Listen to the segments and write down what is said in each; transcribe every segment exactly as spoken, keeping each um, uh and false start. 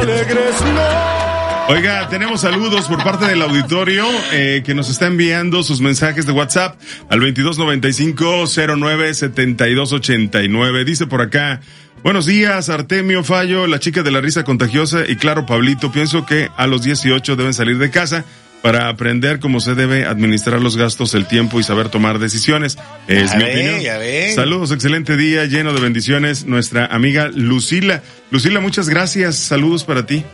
alegres no. Oiga, tenemos saludos por parte del auditorio eh, que nos está enviando sus mensajes de WhatsApp al veintidós noventa y cinco cero nueve setenta y dos ochenta y nueve. Dice por acá: buenos días, Artemio, Fallo, la chica de la risa contagiosa y claro, Pablito. Pienso que a los dieciocho deben salir de casa para aprender cómo se debe administrar los gastos, el tiempo y saber tomar decisiones. Es ya mi ve, opinión. Ya ve. Saludos, excelente día, lleno de bendiciones. Nuestra amiga Lucila. Lucila, muchas gracias. Saludos para ti.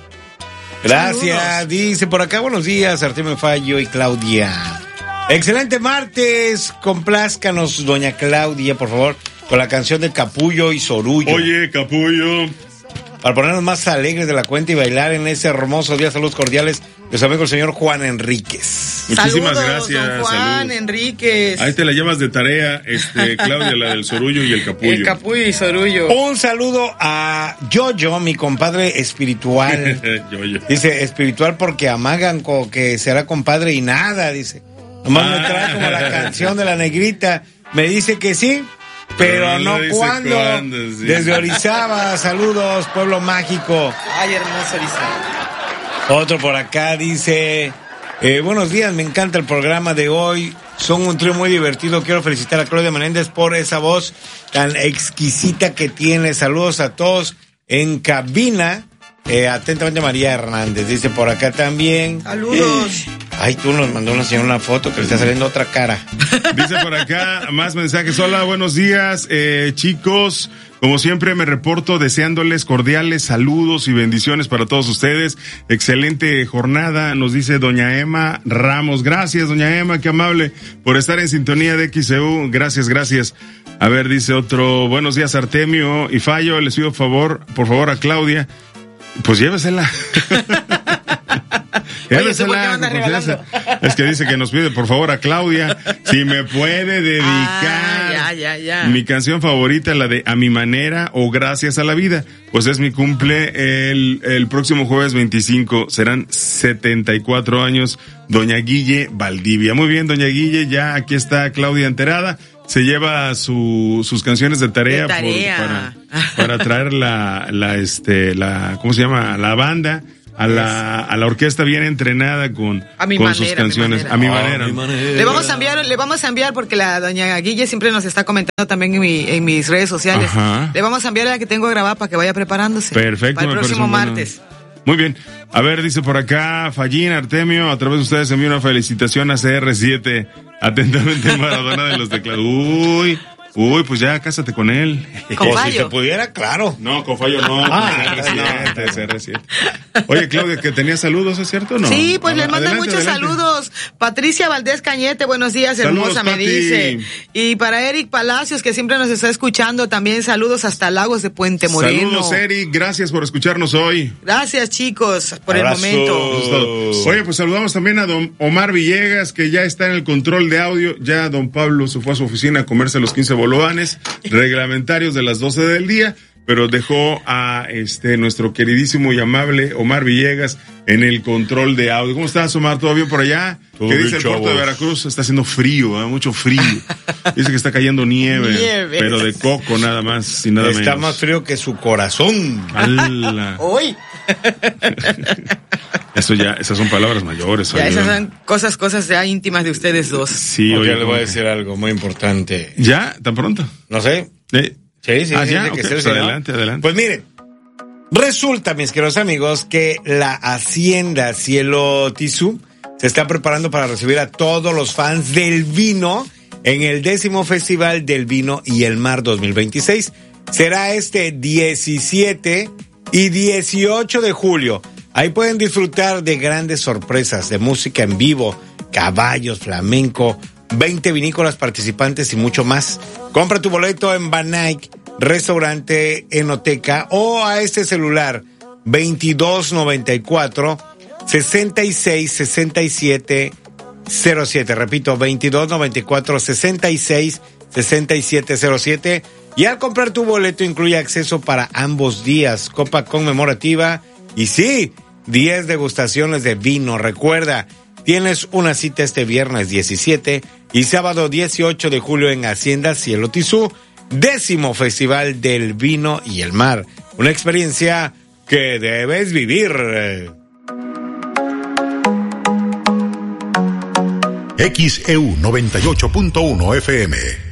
Gracias. Saludos. Dice por acá, buenos días, Artemio Fallo y Claudia. Excelente martes. Complázcanos, doña Claudia, por favor, con la canción de Capullo y Sorullo. Oye, Capullo. Para ponernos más alegres de la cuenta y bailar en ese hermoso día. Saludos cordiales de su amigo el señor Juan Enríquez. Muchísimas Saludos, gracias. don Juan Saludos. Enríquez. Ahí te la llevas de tarea, este, Claudia, la del Sorullo y el Capullo. El Capullo y Sorullo. Un saludo a Yoyo, mi compadre espiritual. yo, yo. Dice, espiritual porque amagan co que será compadre y nada, dice. Nomás Ah. me trae como la canción de la negrita. Me dice que sí, pero Pero no no dice cuándo. cuándo, sí. Desde Orizaba, saludos, pueblo mágico. Ay, hermoso Orizaba. Otro por acá dice, eh, buenos días, me encanta el programa de hoy. Son un trío muy divertido. Quiero felicitar a Claudia Menéndez por esa voz tan exquisita que tiene. Saludos a todos en cabina. Eh, atentamente María Hernández. Dice por acá también. Saludos. Ay, tú nos mandó una señora una foto que le está saliendo otra cara. Dice por acá más mensajes. Hola, buenos días, eh, chicos. Como siempre me reporto deseándoles cordiales saludos y bendiciones para todos ustedes. Excelente jornada, nos dice doña Emma Ramos. Gracias, doña Emma, qué amable por estar en sintonía de X E U. Gracias, gracias. A ver, dice otro, buenos días, Artemio y Fallo. Les pido favor, por favor, a Claudia. Pues llévesela. Oye, ¿tú por qué me andas regalando? Es que dice que nos pide por favor a Claudia si me puede dedicar Ah, ya, ya, ya. mi canción favorita, la de A Mi Manera o Gracias a la Vida. Pues es mi cumple el, el próximo jueves veinticinco. Serán setenta y cuatro años. Doña Guille Valdivia. Muy bien, doña Guille, ya aquí está Claudia enterada. Se lleva su, sus canciones de tarea, De tarea. Por, para, para traer la, la, este, la, ¿cómo se llama? La banda. A la, a la orquesta bien entrenada con, A mi con manera, sus canciones. mi A mi manera. manera. Le vamos a enviar, le vamos a enviar porque la doña Guille siempre nos está comentando también en, mi, en mis redes sociales. Ajá. Le vamos a enviar la que tengo grabada para que vaya preparándose. Perfecto. Para el me próximo parece martes. bueno. Muy bien. A ver, dice por acá, Fallín, Artemio, a través de ustedes envío una felicitación a C R siete. Atentamente, Maradona de los teclados. Uy, uy, pues ya, cásate con él. Con O si Fallo. se pudiera, claro. No, con Fallo no. Ah, C R siete, C R siete. Oye, Claudia, que tenía saludos, ¿es cierto o no? Sí, pues Ah, les mandan adelante, muchos adelante. saludos. Patricia Valdés Cañete, buenos días, Saludos, hermosa, me Pati. dice. Y para Eric Palacios, que siempre nos está escuchando, también saludos hasta Lagos de Puente Moreno. Saludos, Eric, gracias por escucharnos hoy. Gracias, chicos, por Abrazo. el momento. Oye, pues saludamos también a don Omar Villegas, que ya está en el control de audio. Ya don Pablo se fue a su oficina a comerse los quince bolovanes reglamentarios de las doce del día, pero dejó a este nuestro queridísimo y amable Omar Villegas en el control de audio. ¿Cómo estás, Omar? ¿Todo bien por allá? Todo ¿Qué bien, dice el puerto chavos. de Veracruz? Está haciendo frío, ¿eh? Mucho frío. Dice que está cayendo nieve, Nieve. pero de coco nada más y nada Está menos. más frío que su corazón. ¡Ala! Hoy. Eso ya, esas son palabras mayores. Ya, oye. esas son cosas, cosas ya íntimas de ustedes dos. Sí, Oye, oye, le voy como a que- decir algo muy importante. ¿Ya? ¿Tan pronto? No sé. Eh, Sí, sí, Ah, sí, ya, tiene que ok, ser, pues si no. adelante, adelante. Pues miren, resulta, mis queridos amigos, que la Hacienda Cielo Tizú se está preparando para recibir a todos los fans del vino en el décimo Festival del Vino y el Mar dos mil veintiséis. Será este diecisiete y dieciocho de julio. Ahí pueden disfrutar de grandes sorpresas, de música en vivo, caballos, flamenco, veinte vinícolas participantes y mucho más. Compra tu boleto en Banaic, restaurante Enoteca, o a este celular veintidós noventa y cuatro sesenta y seis sesenta y siete cero siete. Repito, veintidós noventa y cuatro sesenta y seis sesenta y siete cero siete. Y al comprar tu boleto incluye acceso para ambos días, copa conmemorativa y sí, diez degustaciones de vino. Recuerda, tienes una cita este viernes diecisiete y sábado dieciocho de julio en Hacienda Cielo Tizú, décimo Festival del Vino y el Mar. Una experiencia que debes vivir. X E U noventa y ocho punto uno F M